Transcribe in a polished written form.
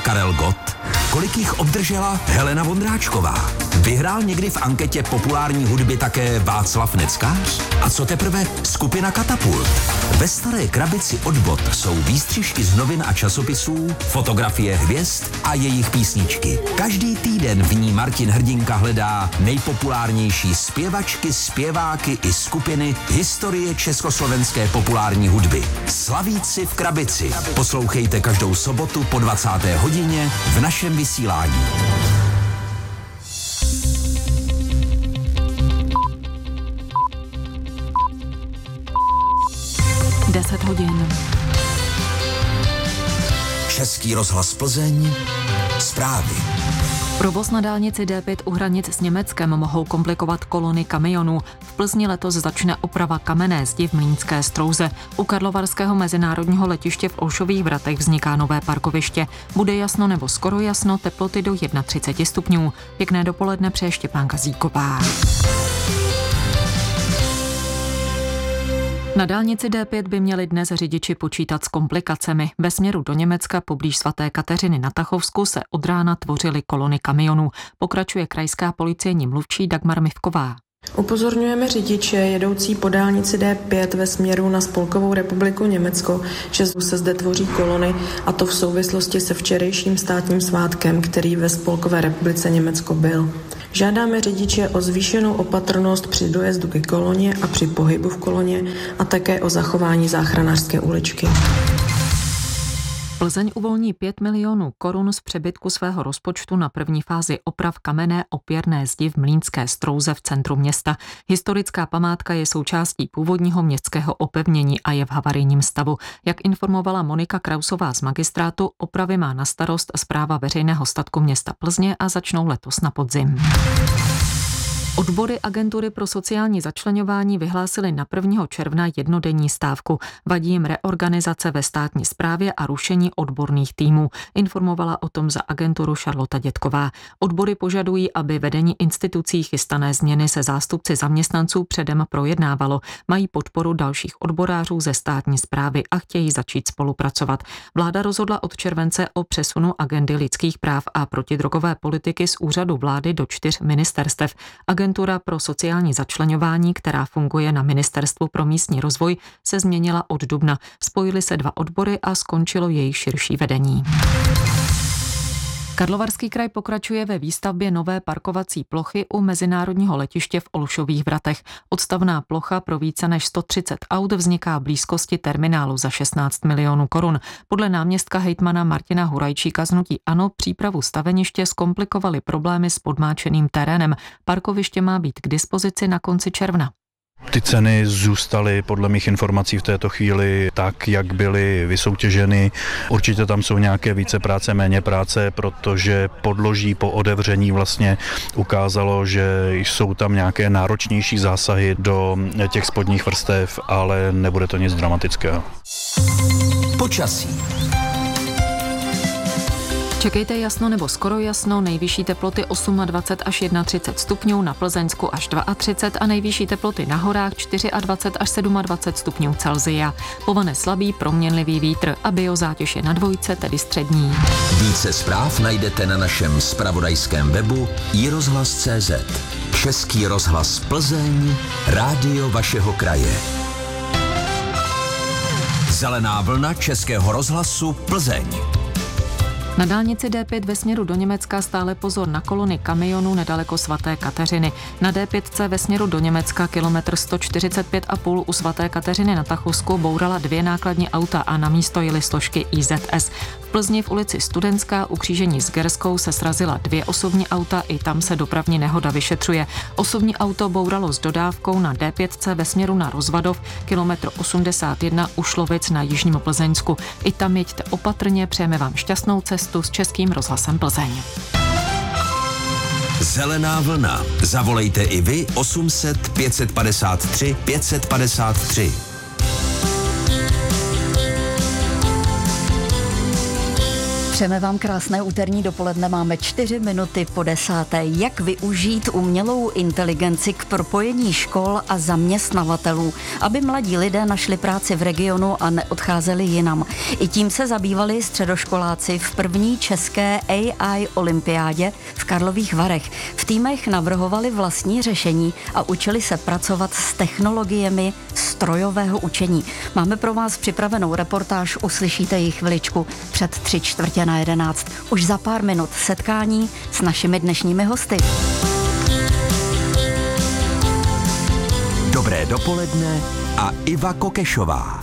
Karel Gott? Kolik jich obdržela Helena Vondráčková? Vyhrál někdy v anketě populární hudby také Václav Neckář? A co teprve skupina Katapult? Ve staré krabici od Bot jsou výstřižky z novin a časopisů, fotografie hvězd a jejich písničky. Každý týden v ní Martin Hrdinka hledá nejpopulárnější zpěvačky, zpěváky i skupiny historie československé populární hudby. Slavíci v krabici. Poslouchejte každou sobotu po 20. hodině v našem vysílání. hodin. Český rozhlas Plzeň, zprávy. Provoz na dálnici D5 u hranic s Německem mohou komplikovat kolony kamionů. V Plzni letos začne oprava kamenné zdi v Mlýnské Strouze. U karlovarského mezinárodního letiště v Olšových Vratech vzniká nové parkoviště. Bude jasno nebo skoro jasno, teploty do 31 stupňů. Pěkné dopoledne přeje Štěpánka Zíková. Na dálnici D5 by měli dnes řidiči počítat s komplikacemi. Ve směru do Německa poblíž svaté Kateřiny na Tachovsku se od rána tvořily kolony kamionů. Pokračuje krajská policejní mluvčí Dagmar Mivková. Upozorňujeme řidiče jedoucí po dálnici D5 ve směru na Spolkovou republiku Německo, že se zde tvoří kolony, a to v souvislosti se včerejším státním svátkem, který ve Spolkové republice Německo byl. Žádáme řidiče o zvýšenou opatrnost při dojezdu ke koloně a při pohybu v koloně a také o zachování záchranářské uličky. Plzeň uvolní 5 milionů korun z přebytku svého rozpočtu na první fázi oprav kamenné opěrné zdi v Mlýnské Strouze v centru města. Historická památka je součástí původního městského opevnění a je v havarijním stavu. Jak informovala Monika Krausová z magistrátu, opravy má na starost Správa veřejného statku města Plzně a začnou letos na podzim. Odbory Agentury pro sociální začleňování vyhlásily na 1. června jednodenní stávku. Vadí jim reorganizace ve státní správě a rušení odborných týmů. Informovala o tom za agenturu Šarlota Dětková. Odbory požadují, aby vedení institucí chystané změny se zástupci zaměstnanců předem projednávalo. Mají podporu dalších odborářů ze státní správy a chtějí začít spolupracovat. Vláda rozhodla od července o přesunu agendy lidských práv a protidrogové politiky z úřadu vlády do 4 ministerstev. Agentura pro sociální začleňování, která funguje na Ministerstvu pro místní rozvoj, se změnila od dubna. Spojily se 2 odbory a skončilo jejich širší vedení. Karlovarský kraj pokračuje ve výstavbě nové parkovací plochy u mezinárodního letiště v Olšových Vratech. Odstavná plocha pro více než 130 aut vzniká v blízkosti terminálu za 16 milionů korun. Podle náměstka hejtmana Martina Hurajčíka z hnutí ANO přípravu staveniště zkomplikovaly problémy s podmáčeným terénem. Parkoviště má být k dispozici na konci června. Ty ceny zůstaly podle mých informací v této chvíli tak, jak byly vysoutěženy. Určitě tam jsou nějaké více práce, méně práce, protože podloží po otevření vlastně ukázalo, že jsou tam nějaké náročnější zásahy do těch spodních vrstev, ale nebude to nic dramatického. Počasí. Čekejte jasno nebo skoro jasno, nejvyšší teploty 28 až 31 stupňů, na Plzeňsku až 32 a nejvyšší teploty na horách 24 až 27 stupňů Celsia. Povane slabý proměnlivý vítr a biozátěž je na 2, tedy střední. Více zpráv najdete na našem zpravodajském webu iRozhlas.cz. Český rozhlas Plzeň, rádio vašeho kraje. Zelená vlna Českého rozhlasu Plzeň. Na dálnici D5 ve směru do Německa stále pozor na kolony kamionů nedaleko svaté Kateřiny. Na D5 ve směru do Německa kilometr 145,5 u svaté Kateřiny na Tachovsku bourala 2 nákladní auta a na místo jely složky IZS. V Plzni v ulici Studentská u křížení s Gerskou se srazila 2 osobní auta, i tam se dopravní nehoda vyšetřuje. Osobní auto bouralo s dodávkou na D5 ve směru na Rozvadov, kilometr 81 u Šlovic na jižním Plzeňsku. I tam jeďte opatrně, přejeme vám šťastnou cestu s Českým rozhlasem Plzeň. Zelená vlna. Zavolejte i vy 800 553 553. Přejeme vám krásné úterní dopoledne, máme 4 minuty po 10. Jak využít umělou inteligenci k propojení škol a zaměstnavatelů, aby mladí lidé našli práci v regionu a neodcházeli jinam. I tím se zabývali středoškoláci v první české AI olympiádě v Karlových Varech. V týmech navrhovali vlastní řešení a učili se pracovat s technologiemi strojového učení. Máme pro vás připravenou reportáž, uslyšíte ji chviličku před 11:45. Už za pár minut setkání s našimi dnešními hosty. Dobré dopoledne a Iva Kokešová.